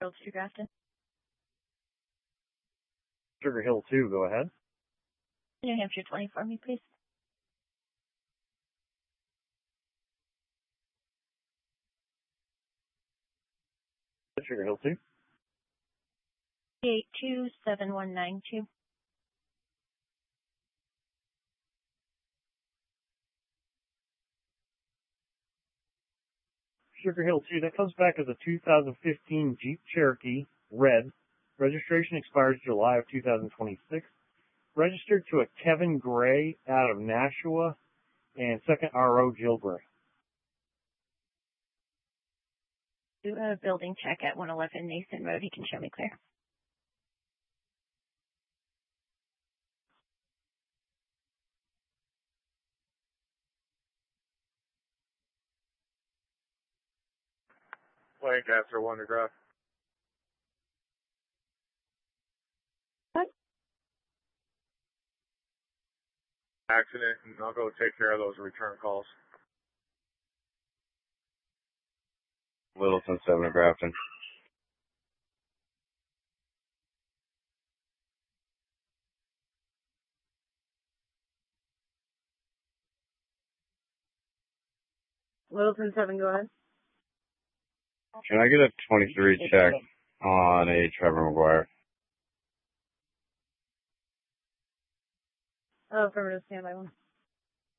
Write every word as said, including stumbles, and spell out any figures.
to Grafton. Sugar Hill two, go ahead. New Hampshire twenty for me, please. Sugar Hill two. eight two seven one nine two. Sugar Hill two, that comes back as a two thousand fifteen Jeep Cherokee Red. Registration expires July of two thousand twenty-six. Registered to a Kevin Gray out of Nashua and second R O Jill Gray. Do a building check at one eleven Nathan Road. He can show me clear. Lancaster, Wondergraph. What? Accident, and I'll go take care of those return calls. Littleton, seven, Grafton. Littleton seven, go ahead. Can I get a twenty-three check on a Trevor McGuire? Oh, affirmative, standby one.